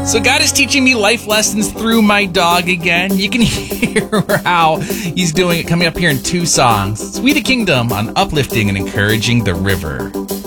So God is teaching me life lessons through my dog again. You can hear how he's doing it coming up here in 2 songs. Sweet Kingdom on Uplifting and Encouraging the River.